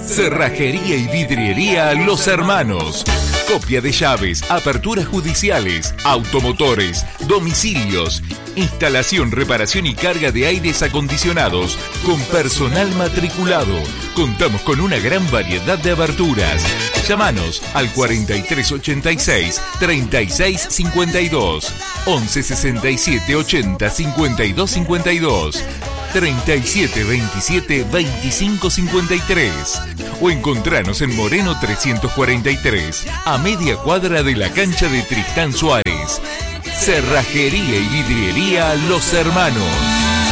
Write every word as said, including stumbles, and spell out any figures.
Cerrajería y vidriería Los Hermanos. Copia de llaves, aperturas judiciales, automotores, domicilios, instalación, reparación y carga de aires acondicionados con personal matriculado. Contamos con una gran variedad de aberturas. Llámanos al cuarenta y tres ochenta y seis, treinta y seis cincuenta y dos, once sesenta y siete ochenta cincuenta y dos cincuenta y dos, treinta y siete veintisiete veinticinco cincuenta y tres o encontranos en Moreno trescientos cuarenta y tres, a media cuadra de la cancha de Tristán Suárez. Cerrajería y vidriería Los Hermanos.